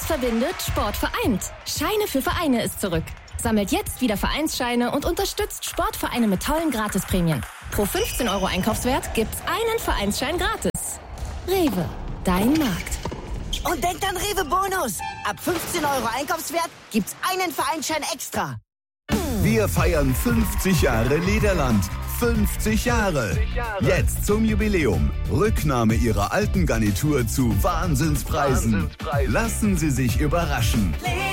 verbindet, Sport vereint. Scheine für Vereine ist zurück. Sammelt jetzt wieder Vereinsscheine und unterstützt Sportvereine mit tollen Gratisprämien. Pro 15 € Einkaufswert gibt's einen Vereinsschein gratis. Rewe, dein Markt. Und denkt an Rewe Bonus. Ab 15 € Einkaufswert gibt's einen Vereinsschein extra. Wir feiern 50 Jahre Lederland. 50 Jahre. Jetzt zum Jubiläum. Rücknahme Ihrer alten Garnitur zu Wahnsinnspreisen. Lassen Sie sich überraschen.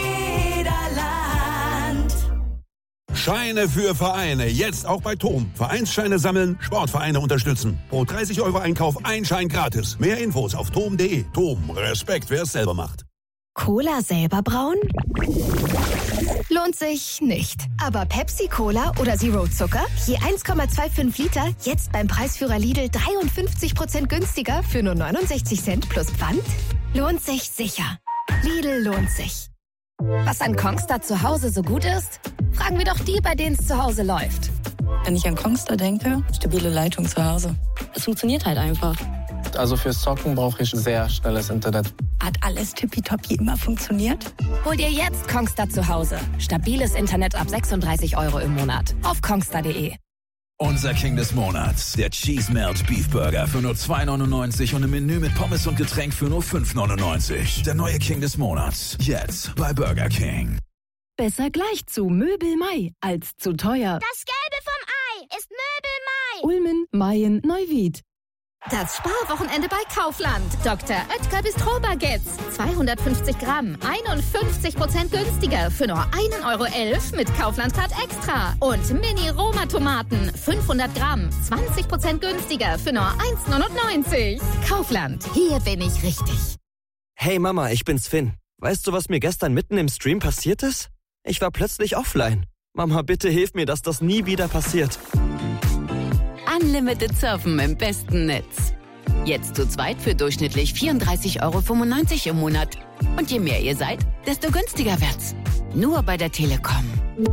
Lederland. Scheine für Vereine. Jetzt auch bei TOM. Vereinsscheine sammeln, Sportvereine unterstützen. Pro 30 € Einkauf ein Schein gratis. Mehr Infos auf tom.de. TOM. Respekt, wer es selber macht. Cola selber brauen? Lohnt sich nicht. Aber Pepsi-Cola oder Zero Zucker? Je 1,25 Liter, jetzt beim Preisführer Lidl 53% günstiger für nur 69 Cent plus Pfand? Lohnt sich sicher. Lidl lohnt sich. Was an Kongstar zu Hause so gut ist? Fragen wir doch die, bei denen es zu Hause läuft. Wenn ich an Kongstar denke, stabile Leitung zu Hause. Es funktioniert halt einfach. Also fürs Zocken brauche ich sehr schnelles Internet. Hat alles tippitoppi immer funktioniert? Hol dir jetzt Kongstar zu Hause. Stabiles Internet ab 36 € im Monat. Auf kongstar.de. Unser King des Monats, der Cheese Melt Beef Burger für nur 2,99 und im Menü mit Pommes und Getränk für nur 5,99. Der neue King des Monats, jetzt bei Burger King. Besser gleich zu Möbel Mai als zu teuer. Das Gelbe vom Ei ist Möbel Mai. Ulmen, Mayen, Neuwied. Das Sparwochenende bei Kaufland. Dr. Oetker Bistro-Baguettes. 250 Gramm, 51% günstiger für nur 1,11 € mit Kaufland-Card Extra. Und Mini-Roma-Tomaten, 500 Gramm, 20% günstiger für nur 1,99 €. Kaufland, hier bin ich richtig. Hey Mama, ich bin's Finn. Weißt du, was mir gestern mitten im Stream passiert ist? Ich war plötzlich offline. Mama, bitte hilf mir, dass das nie wieder passiert. Unlimited Surfen im besten Netz. Jetzt zu zweit für durchschnittlich 34,95 € im Monat. Und je mehr ihr seid, desto günstiger wird's. Nur bei der Telekom.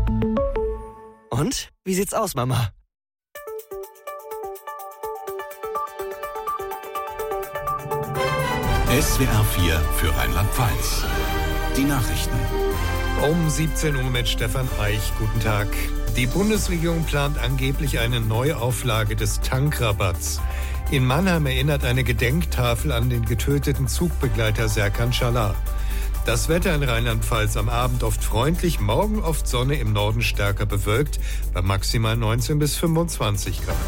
Und? Wie sieht's aus, Mama? SWR 4 für Rheinland-Pfalz. Die Nachrichten. Um 17 Uhr mit Stefan Reich. Guten Tag. Die Bundesregierung plant angeblich eine Neuauflage des Tankrabatts. In Mannheim erinnert eine Gedenktafel an den getöteten Zugbegleiter Serkan Çalar. Das Wetter in Rheinland-Pfalz am Abend oft freundlich, morgen oft Sonne, im Norden stärker bewölkt, bei maximal 19 bis 25 Grad.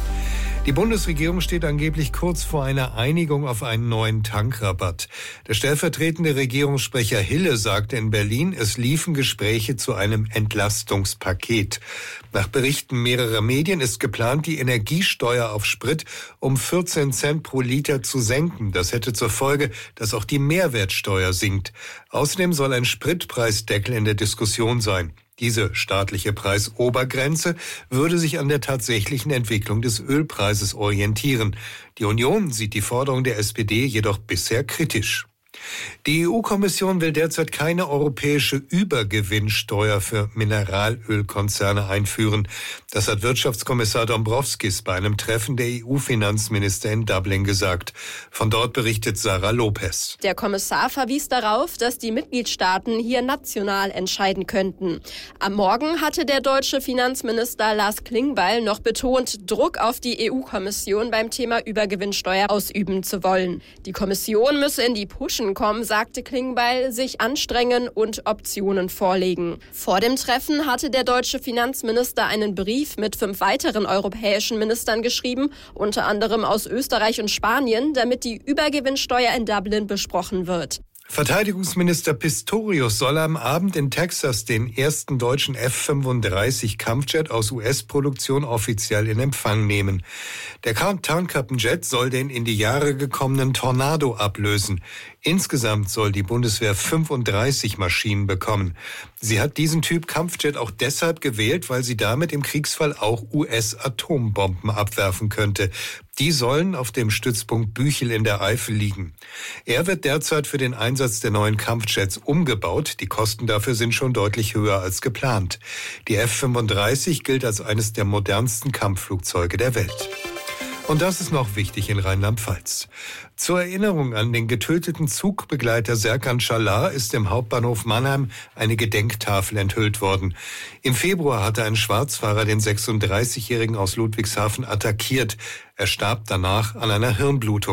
Die Bundesregierung steht angeblich kurz vor einer Einigung auf einen neuen Tankrabatt. Der stellvertretende Regierungssprecher Hille sagte in Berlin, es liefen Gespräche zu einem Entlastungspaket. Nach Berichten mehrerer Medien ist geplant, die Energiesteuer auf Sprit um 14 Cent pro Liter zu senken. Das hätte zur Folge, dass auch die Mehrwertsteuer sinkt. Außerdem soll ein Spritpreisdeckel in der Diskussion sein. Diese staatliche Preisobergrenze würde sich an der tatsächlichen Entwicklung des Ölpreises orientieren. Die Union sieht die Forderung der SPD jedoch bisher kritisch. Die EU-Kommission will derzeit keine europäische Übergewinnsteuer für Mineralölkonzerne einführen. Das hat Wirtschaftskommissar Dombrovskis bei einem Treffen der EU-Finanzminister in Dublin gesagt. Von dort berichtet Sarah Lopez. Der Kommissar verwies darauf, dass die Mitgliedstaaten hier national entscheiden könnten. Am Morgen hatte der deutsche Finanzminister Lars Klingbeil noch betont, Druck auf die EU-Kommission beim Thema Übergewinnsteuer ausüben zu wollen. Die Kommission müsse in die Puschen kommen, sagte Klingbeil, sich anstrengen und Optionen vorlegen. Vor dem Treffen hatte der deutsche Finanzminister einen Brief mit 5 weiteren europäischen Ministern geschrieben, unter anderem aus Österreich und Spanien, damit die Übergewinnsteuer in Dublin besprochen wird. Verteidigungsminister Pistorius soll am Abend in Texas den ersten deutschen F-35 Kampfjet aus US-Produktion offiziell in Empfang nehmen. Der Tarnkappenjet soll den in die Jahre gekommenen Tornado ablösen. Insgesamt soll die Bundeswehr 35 Maschinen bekommen. Sie hat diesen Typ Kampfjet auch deshalb gewählt, weil sie damit im Kriegsfall auch US-Atombomben abwerfen könnte. Die sollen auf dem Stützpunkt Büchel in der Eifel liegen. Er wird derzeit für den Einsatz der neuen Kampfjets umgebaut. Die Kosten dafür sind schon deutlich höher als geplant. Die F-35 gilt als eines der modernsten Kampfflugzeuge der Welt. Und das ist noch wichtig in Rheinland-Pfalz. Zur Erinnerung an den getöteten Zugbegleiter Serkan Çalar ist im Hauptbahnhof Mannheim eine Gedenktafel enthüllt worden. Im Februar hatte ein Schwarzfahrer den 36-Jährigen aus Ludwigshafen attackiert. Er starb danach an einer Hirnblutung.